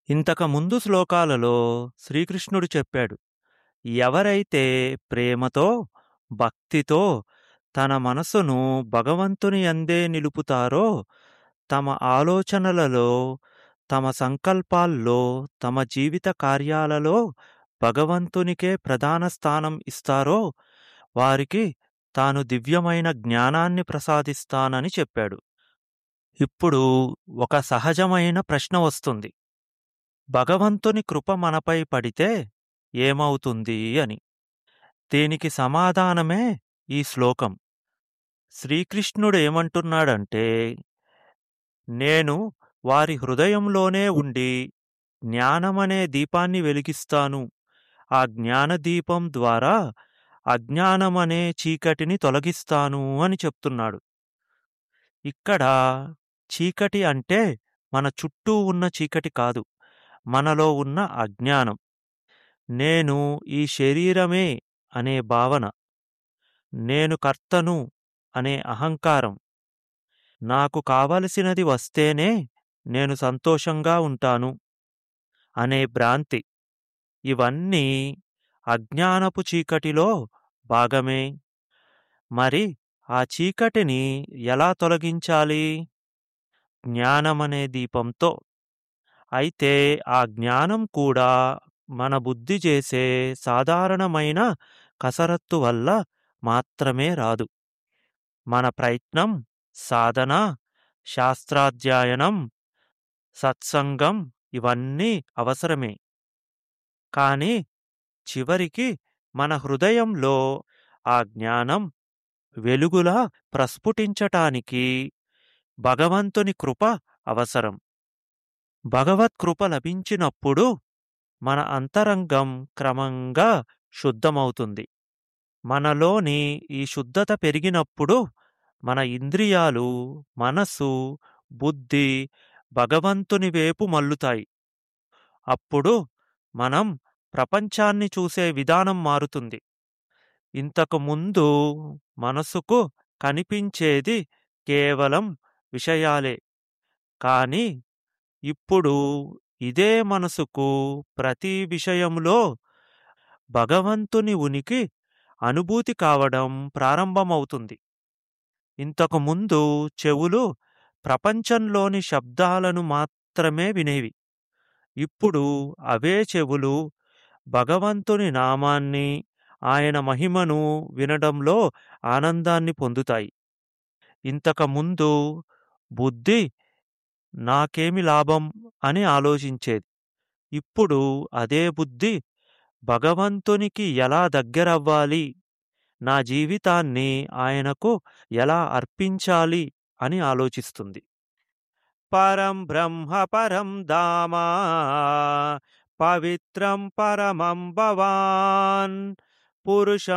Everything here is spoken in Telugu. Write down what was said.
ఇంతకుముందు శ్లోకాలలో శ్రీకృష్ణుడు చెప్పాడు. ఎవరైతే ప్రేమతో, భక్తితో తన మనసును భగవంతుని యందే నిలుపుతారో, తమ ఆలోచనలలో, తమ సంకల్పాల్లో, తమ జీవిత కార్యాలలో భగవంతునికే ప్రధాన స్థానం ఇస్తారో, వారికి తాను దివ్యమైన జ్ఞానాన్ని ప్రసాదిస్తానని చెప్పాడు. ఇప్పుడు ఒక సహజమైన ప్రశ్న వస్తుంది. భగవంతుని కృప మనపై పడితే ఏమవుతుంది అని. దీనికి సమాధానమే ఈ శ్లోకం. శ్రీకృష్ణుడేమంటున్నాడంటే, నేను వారి హృదయంలోనే ఉండి జ్ఞానమనే దీపాన్ని వెలిగిస్తాను. ఆ జ్ఞానదీపం ద్వారా అజ్ఞానమనే చీకటిని తొలగిస్తాను అని చెప్తున్నాడు. ఇక్కడ చీకటి అంటే మన చుట్టూ ఉన్న చీకటి కాదు, మనలో ఉన్న అజ్ఞానం. నేను ఈ శరీరమే అనే భావన, నేను కర్తను అనే అహంకారం, నాకు కావలసినది వస్తేనే నేను సంతోషంగా ఉంటాను అనే భ్రాంతి, ఇవన్నీ అజ్ఞానపు చీకటిలో భాగమే. మరి ఆ చీకటిని ఎలా తొలగించాలి? జ్ఞానమనే దీపంతో. అయితే ఆ జ్ఞానం కూడా మన బుద్ధి చేసే సాధారణమైన కసరత్తు వల్ల మాత్రమే రాదు. మన ప్రయత్నం, సాధన, శాస్త్రాధ్యయనం, సత్సంగం ఇవన్నీ అవసరమే. కాని చివరికి మన హృదయంలో ఆ జ్ఞానం వెలుగులా ప్రస్ఫుటించటానికి భగవంతుని కృప అవసరం. భగవత్కృప లభించినప్పుడు మన అంతరంగం క్రమంగా శుద్ధమవుతుంది. మనలోని ఈ శుద్ధత పెరిగినప్పుడు మన ఇంద్రియాలు, మనసు, బుద్ధి భగవంతుని వైపు మల్లుతాయి. అప్పుడు మనం ప్రపంచాన్ని చూసే విధానం మారుతుంది. ఇంతకు ముందు మనసుకు కనిపించేది కేవలం విషయాలే. కాని ఇప్పుడు ఇదే మనసుకు ప్రతి విషయంలో భగవంతుని ఉనికి అనుభూతి కావడం ప్రారంభమవుతుంది. ఇంతకు ముందు చెవులు ప్రపంచంలోని శబ్దాలను మాత్రమే వినేవి. ఇప్పుడు అవే చెవులు భగవంతుని నామాన్ని, ఆయన మహిమను వినడంలో ఆనందాన్ని పొందుతాయి. ఇంతకుముందు బుద్ధి నాకేమి లాభం అని ఆలోచించేది. ఇప్పుడు అదే బుద్ధి భగవంతునికి ఎలా దగ్గరవ్వాలి, నా జీవితాన్ని ఆయనకు ఎలా అర్పించాలి అని ఆలోచిస్తుంది. పరం బ్రహ్మ పరం ధామ పవిత్రం పరమం భవాన్ పురుషం